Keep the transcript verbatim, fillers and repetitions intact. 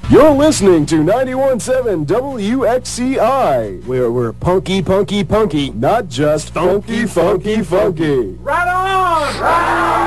You're listening to ninety-one point seven W X C I, where we're punky, punky, punky, not just funky, funky, funky. Right on! Right on!